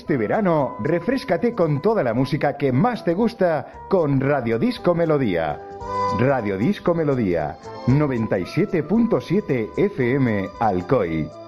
Este verano, refréscate con toda la música que más te gusta con Radio Disco Melodía. Radio Disco Melodía, 97.7 FM Alcoy.